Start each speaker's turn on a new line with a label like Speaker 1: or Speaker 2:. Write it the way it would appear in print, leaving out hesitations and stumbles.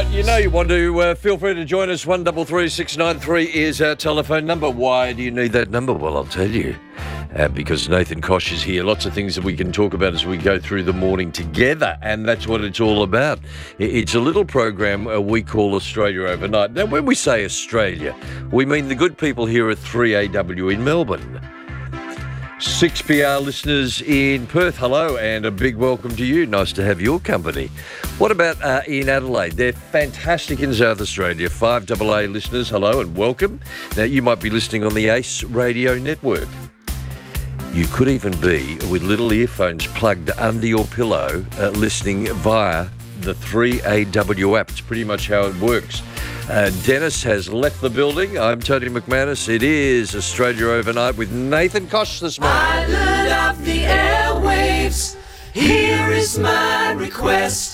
Speaker 1: right, you know you want to. Feel free to join us. 133693 is our telephone number. Why do you need that number? Well, I'll tell you. Because Nathan Koch is here. Lots of things that we can talk about as we go through the morning together, and that's what it's all about. It's a little program we call Australia Overnight. Now, when we say Australia, we mean the good people here at 3AW in Melbourne. 6PR listeners in Perth, hello, and a big welcome to you. Nice to have your company. What about in Adelaide? They're fantastic in South Australia. 5AA listeners, hello and welcome. Now, you might be listening on the ACE radio network. You could even be with little earphones plugged under your pillow listening via the 3AW app. It's pretty much how it works. Dennis has left the building. I'm Tony McManus. It is Australia Overnight with Nathan Koch this morning.
Speaker 2: Pilot of the airwaves, here is my request.